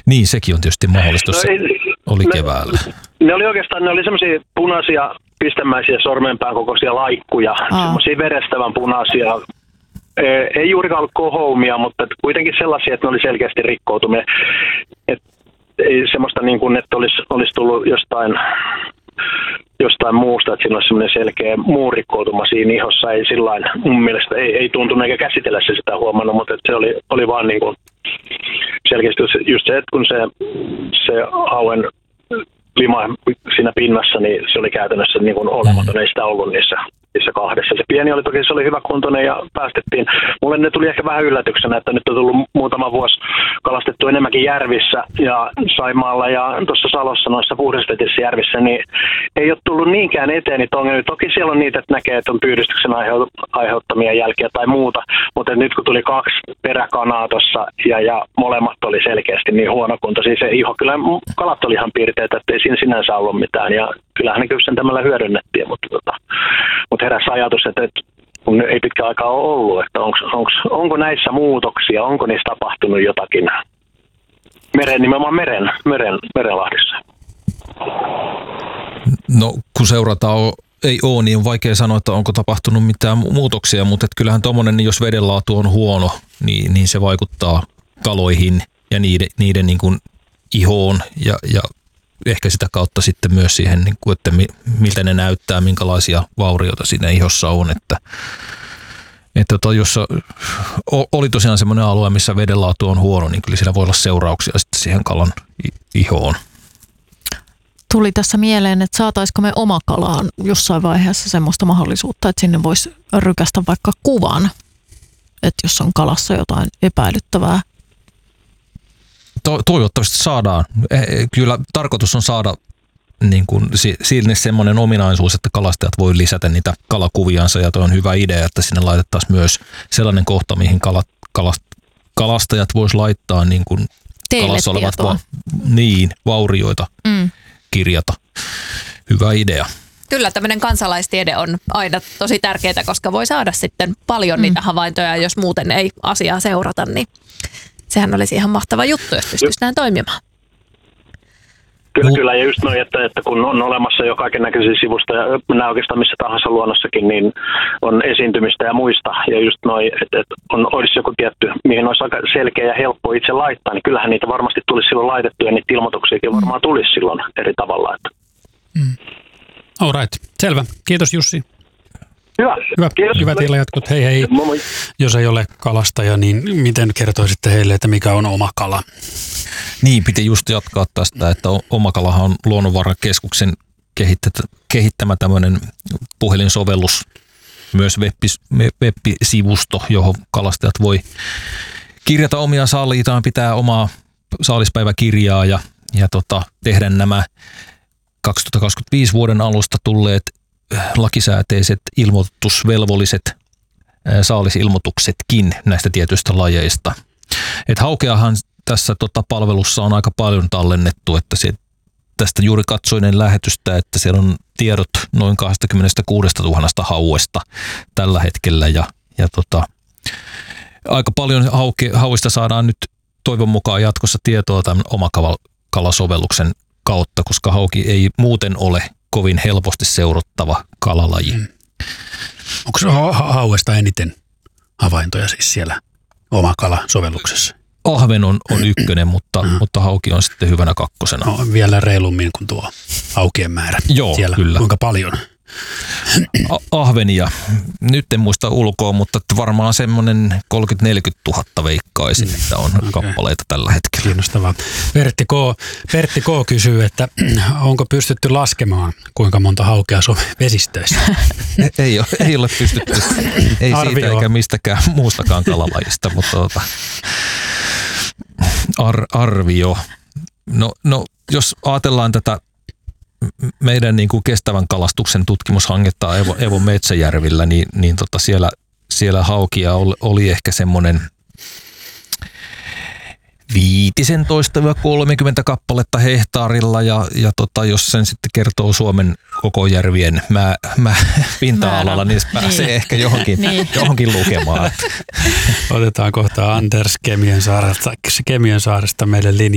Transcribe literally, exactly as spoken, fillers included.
Niin, sekin on tietysti mahdollista, jos No se ei- oli ne- keväällä. Ne oli oikeastaan, ne oli semmoisia punaisia pistemäisiä sormenpään kokoisia laikkuja, Aa. semmoisia verestävän punaisia. Ee, Ei juurikaan ollut kohoumia, mutta et kuitenkin sellaisia, että ne oli selkeästi rikkoutumia. Et ei semmoista niin kuin, että olisi, olisi tullut jostain, jostain muusta, että siinä olisi semmoinen selkeä muurikkoutuma siinä ihossa. Ei sillain, mun mielestä ei, ei tuntunut eikä käsitellä se sitä huomannut, mutta et se oli, oli vaan niin kuin selkeästi just se, että kun se, se hauen lima siinä pinnassa, niin se oli käytännössä niin kuin olematon, ei sitä ollut niissä, niissä kahdessa. Se pieni oli toki, se oli hyvä kuntoinen ja päästettiin. Mulle ne tuli ehkä vähän yllätyksenä, että nyt on tullut muutama vuosi kalastettu enemmänkin järvissä ja Saimaalla ja tuossa Salossa noissa puhdistetissa järvissä, niin ei ole tullut niinkään eteen niitä ongelmia. Toki siellä on niitä, että näkee, että on pyydystyksen aiheuttamia jälkiä tai muuta, mutta nyt kun tuli kaksi peräkanaa tuossa ja, ja molemmat oli selkeästi niin huonokuntoisia, se iho, kyllä kalat oli ihan piirteitä, että ei siinä sinänsä ollut mitään ja kyllähän ne kypsentämällä hyödynnettiin, mutta, tota, mutta heräsi ajatus, että, että kun ei pitkä aikaa ole ollut, että onks, onks, onko näissä muutoksia, onko niissä tapahtunut jotakin meren, nimenomaan meren, meren, merenlahdissa. No kun seurataan ei ole, niin on vaikea sanoa, että onko tapahtunut mitään muutoksia, mutta että kyllähän tuommoinen, niin jos vedenlaatu on huono, niin, niin se vaikuttaa kaloihin ja niiden, niiden niin kuin ihoon ja, ja ehkä sitä kautta sitten myös siihen, niin kuin, että miltä ne näyttää, minkälaisia vaurioita siinä ihossa on. Että, että tota, jos oli tosiaan semmoinen alue, missä vedenlaatu on huono, niin kyllä siinä voi olla seurauksia sitten siihen kalan ihoon. Tuli tässä mieleen, että saataisiko me omakalaan jossain vaiheessa semmoista mahdollisuutta, että sinne voisi rykästä vaikka kuvan, että jos on kalassa jotain epäilyttävää. To- toivottavasti saadaan. Kyllä tarkoitus on saada niin kuin, sinne semmoinen ominaisuus, että kalastajat voi lisätä niitä kalakuviansa ja tuo on hyvä idea, että sinne laitettaisiin myös sellainen kohta, mihin kalat, kalast, kalastajat vois laittaa niin kuin kalassa olevat va- niin, vaurioita mm. kirjata. Hyvä idea. Kyllä tämmöinen kansalaistiede on aina tosi tärkeää, koska voi saada sitten paljon mm. niitä havaintoja, jos muuten ei asiaa seurata, niin sehän olisi ihan mahtava juttu, jos pystyisi näin toimimaan. Kyllä, kyllä. Ja just noin, että, että kun on olemassa jo kaiken näköisiä sivusta ja nämä oikeastaan missä tahansa luonnossakin, niin on esiintymistä ja muista. Ja just noin, että, että on, olisi joku tietty, mihin olisi aika selkeä ja helppo itse laittaa, niin kyllähän niitä varmasti tulisi silloin laitettu ja niitä ilmoituksiakin varmaan tulisi silloin eri tavalla. Että. Mm. All right. Selvä. Kiitos Jussi. Hyvä. Hyvä, hyvät illanjatkot. Hei hei. Moi moi. Jos ei ole kalastaja, niin miten kertoisitte heille, että mikä on oma kala? Niin, piti just jatkaa tästä, että Omakalahan on Luonnonvarakeskuksen kehittämä tämmöinen puhelinsovellus, myös web-sivusto, johon kalastajat voi kirjata omia saaliitaan, pitää omaa saalispäiväkirjaa ja, ja tota, tehdä nämä kaksituhattakaksikymmentäviisi vuoden alusta tulleet lakisääteiset ilmoitusvelvolliset saalisilmoituksetkin näistä tietyistä lajeista. Et haukeahan tässä tota palvelussa on aika paljon tallennettu, että se, tästä juuri katsoinen lähetystä, että siellä on tiedot noin kaksikymmentäkuusituhatta hauesta tällä hetkellä ja, ja tota, aika paljon hauke, hauista saadaan nyt toivon mukaan jatkossa tietoa tämän Omakala-kalasovelluksen kautta, koska hauki ei muuten ole kovin helposti seurattava kalalaji. Mm. Onko hauesta eniten havaintoja siis siellä Omakala-sovelluksessa? Ahven on, on ykkönen, mutta, mm. mutta hauki on sitten hyvänä kakkosena. No, vielä reilummin kuin tuo haukien määrä. Joo, siellä. Kyllä. Kuinka paljon? A- ahvenia. Nyt en muista ulkoa, mutta varmaan semmoinen kolmekymmentä neljäkymmentä tuhatta veikkaisin, mm. että on okay. kappaleita tällä hetkellä. Kiinnostavaa. Pertti K. Pertti K. kysyy, että onko pystytty laskemaan, kuinka monta haukea on vesistöissä? ei, ole, ei ole pystytty. Ei Arvio. Siitä eikä mistäkään muustakaan kalalajista, mutta tuota, ar- arvio. No, no, jos ajatellaan tätä meidän niin kuin kestävän kalastuksen tutkimushanketta Evo, Evo Metsäjärvillä, niin, niin tota siellä, siellä haukia oli, oli ehkä semmoinen viisitoista kolmekymmentä kappaletta hehtaarilla ja, ja tota, jos sen sitten kertoo Suomen koko järvien mä, mä, pinta-alalla, niin se pääsee niin. ehkä johonkin, niin. johonkin lukemaan. Otetaan kohta Anders Kemiensaaresta, Kemiensaaresta meille linja.